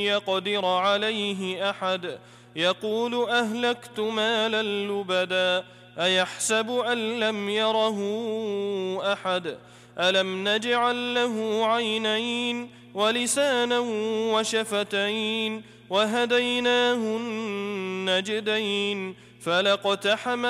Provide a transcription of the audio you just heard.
يقدر عليه أحد يقول أهلكت مالا لبدا أيحسب أن لم يره أحد ألم نجعل له عينين ولسانا وشفتين وهديناه النجدين فلاقتحم